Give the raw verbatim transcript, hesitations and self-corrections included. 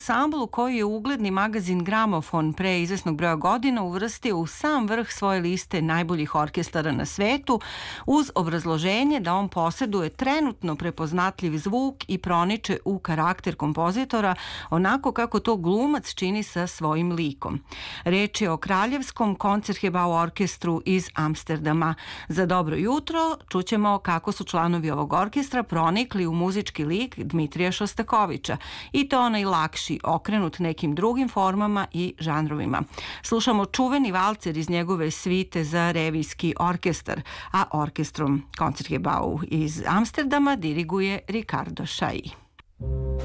ansamblu koji je ugledni magazin Gramofon pre izvesnog broja godina uvrstio u sam vrh svoje liste najboljih orkestara na svetu uz obrazloženje da on posjeduje trenutno prepoznatljiv zvuk i proniče u karakter kompozitora onako kako to glumac čini sa svojim likom. Reč je o Kraljevskom Concertgebouw orkestru iz Amsterdama. Za dobro jutro čućemo kako su članovi ovog orkestra pronikli u muzički lik Dmitrija Šostakoviča i to onaj lakši, okrenut nekim drugim formama i žanrovima. Slušamo čuveni valcer iz njegove svite za revijski orkestar, a orkestrom Concertgebouw iz Amsterdama diriguje Ricardo Chailly.